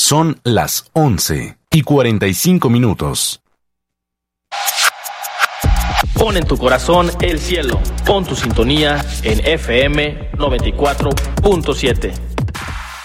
Son las 11:45. Pon en tu corazón el cielo. Pon tu sintonía en FM 94.7.